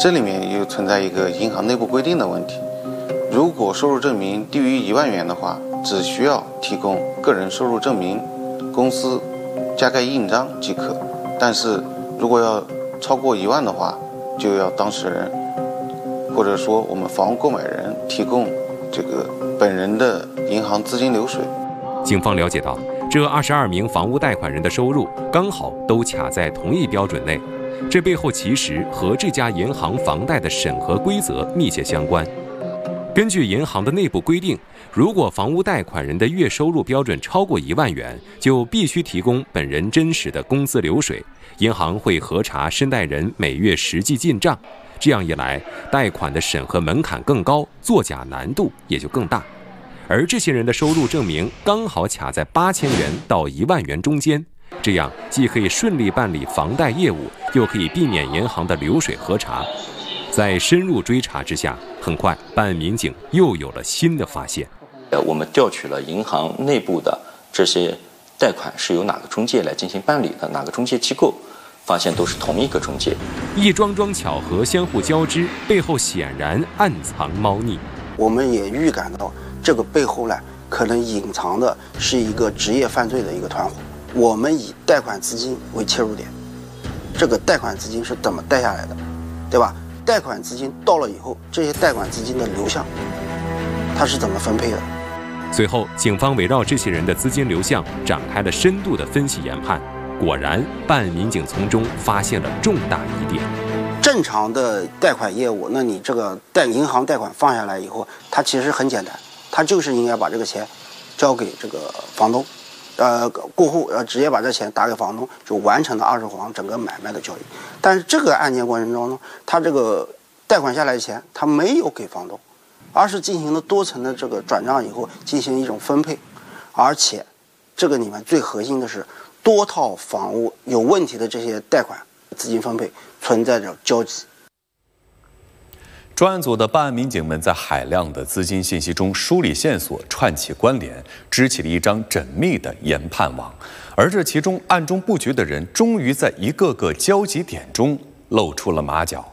这里面又存在一个银行内部规定的问题。如果收入证明低于1万元的话，只需要提供个人收入证明、公司加盖印章即可。但是如果要超过1万的话，就要当事人或者说我们房屋购买人提供这个本人的银行资金流水。 警方了解到，这22名房屋贷款人的收入刚好都卡在同一标准内，这背后其实和这家银行房贷的审核规则密切相关。根据银行的内部规定，如果房屋贷款人的月收入标准超过1万元，就必须提供本人真实的工资流水，银行会核查申贷人每月实际进账。这样一来，贷款的审核门槛更高，作假难度也就更大。而这些人的收入证明刚好卡在8000元到1万元中间，这样既可以顺利办理房贷业务，又可以避免银行的流水核查。在深入追查之下，很快办案民警又有了新的发现。 我们调取了银行内部的这些贷款是由哪个中介来进行办理的，哪个中介机构，发现都是同一个中介。 一桩桩巧合相互交织，背后显然暗藏猫腻。 我们也预感到这个背后呢，可能隐藏的是一个职业犯罪的一个团伙。我们以贷款资金为切入点，这个贷款资金是怎么贷下来的，对吧？贷款资金到了以后，这些贷款资金的流向，它是怎么分配的？ 随后，警方围绕这些人的资金流向展开了深度的分析研判。果然，办案民警从中发现了重大疑点。 正常的贷款业务，那你这个银行贷款放下来以后，它其实很简单，它就是应该把这个钱交给这个房东，过户直接把这钱打给房东，就完成了2手房整个买卖的交易。但是这个案件过程中呢，他这个贷款下来的钱他没有给房东，而是进行了多层的这个转账以后进行一种分配，而且这个里面最核心的是多套房屋有问题的这些贷款资金分配存在着交集。 专案组的办案民警们在海量的资金信息中梳理线索，串起关联，织起了一张缜密的研判网。而这其中暗中布局的人，终于在一个个交集点中露出了马脚。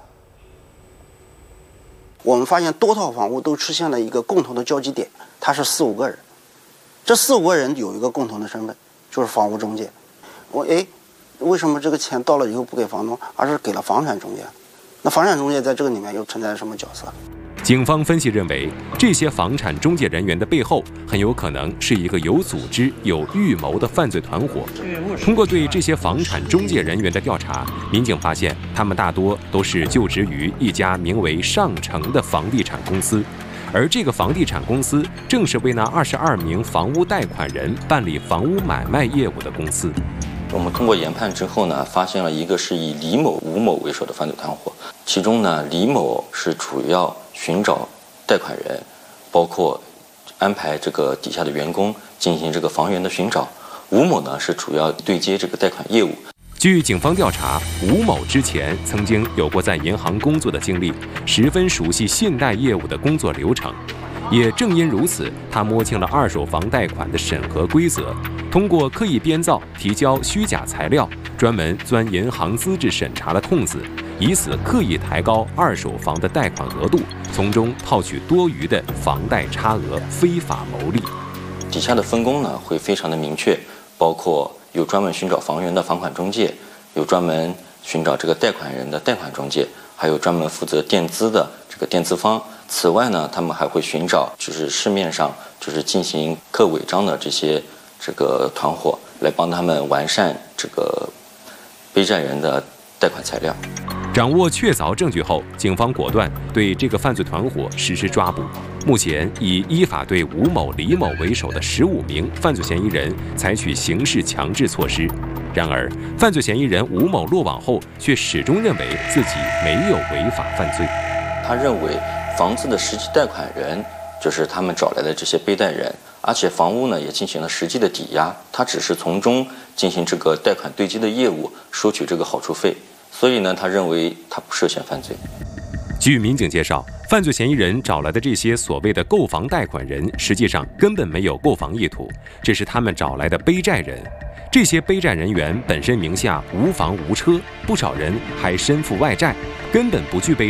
我们发现多套房屋都出现了一个共同的交集点，它是4、5个人。这4、5个人有一个共同的身份，就是房屋中介。为什么这个钱到了以后不给房东，而是给了房产中介？那房产中介在这个里面又存在什么角色？ 警方分析认为，这些房产中介人员的背后很有可能是一个有组织、有预谋的犯罪团伙。通过对这些房产中介人员的调查，民警发现他们大多都是就职于一家名为上城的房地产公司，而这个房地产公司正是为那22名房屋贷款人办理房屋买卖业务的公司。 我们通过研判之后呢，发现了一个是以李某、吴某为首的犯罪团伙。其中呢，李某是主要寻找贷款人，包括安排这个底下的员工进行这个房源的寻找。吴某呢是主要对接这个贷款业务。 据警方调查，吴某之前曾经有过在银行工作的经历，十分熟悉信贷业务的工作流程。也正因如此，他摸清了2手房贷款的审核规则，通过刻意编造、提交虚假材料，专门钻银行资质审查的空子，以此刻意抬高2手房的贷款额度，从中套取多余的房贷差额，非法牟利。 底下的分工呢会非常的明确，包括有专门寻找房源的房款中介，有专门寻找这个贷款人的贷款中介，还有专门负责垫资的这个垫资方。此外呢，他们还会寻找就是市面上就是进行刻违章的这个团伙，来帮他们完善这个背债人的贷款材料。 掌握确凿证据后，警方果断对这个犯罪团伙实施抓捕。目前已依法对吴某、李某为首的15名犯罪嫌疑人采取刑事强制措施。然而，犯罪嫌疑人吴某落网后，却始终认为自己没有违法犯罪。 他认为房子的实际贷款人就是他们找来的这些背贷人，而且房屋呢也进行了实际的抵押，他只是从中进行这个贷款对接的业务，收取这个好处费，所以呢，他认为他不涉嫌犯罪。 据民警介绍，犯罪嫌疑人找来的这些所谓的购房贷款人，实际上根本没有购房意图，这是他们找来的背债人。这些背债人员本身名下无房无车，不少人还身负外债，根本不具备